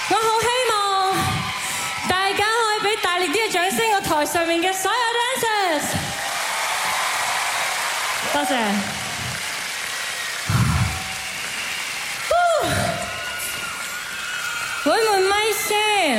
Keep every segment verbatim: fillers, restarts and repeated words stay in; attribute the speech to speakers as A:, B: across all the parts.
A: 我好希望大家可以俾大力啲嘅掌聲，我台上面嘅所有 dancers。多謝。會唔會咪先？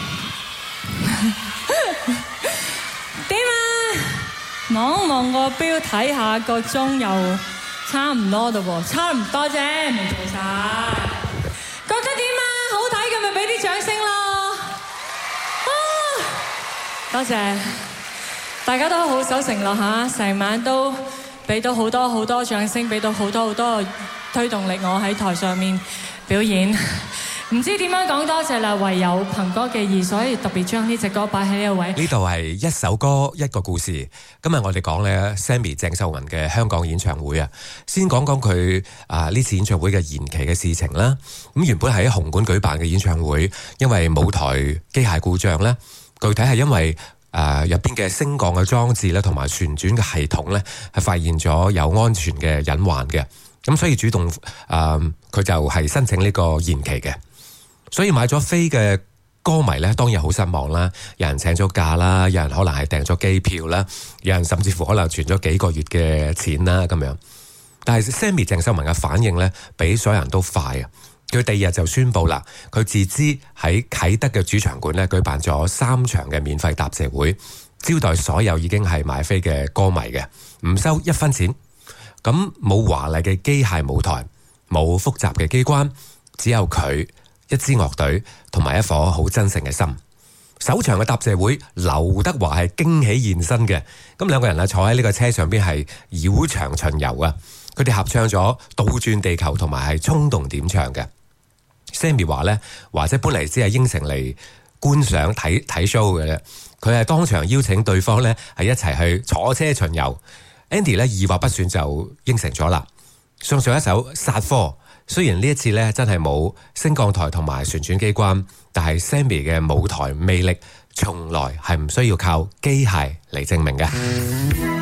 A: 點啊？望望個錶睇下個鐘又差唔多嘞喎，差唔多啫，未做晒。覺得點啊？好睇嘅咪俾啲掌聲咯。啊！多謝，大家都好守承諾嚇，成晚都俾到好多好多掌聲，俾到好多好多推動力，我喺台上面表演。唔知點樣講多謝啦，唯有憑歌寄意，所以特別將呢隻歌擺喺呢一位。
B: 呢度係一首歌一個故事。今日我哋講咧 Sammy 鄭秀文嘅香港演唱會啊，先講講佢啊呢次演唱會嘅延期嘅事情啦。咁原本喺紅館舉辦嘅演唱會，因為舞台機械故障咧，具體係因為誒入邊嘅升降嘅裝置咧，同埋旋轉嘅系統咧，係發現咗有安全嘅隱患嘅。咁所以主動誒佢、呃、就係申請呢個延期嘅。所以買咗飛嘅歌迷咧，當然好失望啦。有人請咗假啦，有人可能係訂咗機票啦，有人甚至乎可能存咗幾個月嘅錢啦咁樣。但係 Sammy 鄭秀文嘅反應咧，比所有人都快啊！佢第二日就宣布啦，佢自資喺啟德嘅主場館咧舉辦咗三場嘅免費答謝會，招待所有已經係買飛嘅歌迷嘅，唔收一分錢。咁冇華麗嘅機械舞台，冇複雜嘅機關，只有佢一支樂隊同埋一顆好真誠嘅心。首場嘅答謝會，劉德華係驚喜現身嘅。咁兩個人啊坐喺呢個車上邊係繞場巡遊啊。佢哋合唱咗《倒轉地球》同埋係衝動點唱嘅。Sammy 話呢，或者本嚟只係應承嚟觀賞睇睇 show 嘅啫。佢係當場邀請對方呢係一齊去坐車巡遊。Andy 呢二話不算就應承咗啦。送上一首《殺科》。雖然呢一次咧真係冇升降台同埋旋轉機關，但係 Sammy 嘅舞台魅力從來係唔需要靠機械嚟證明嘅。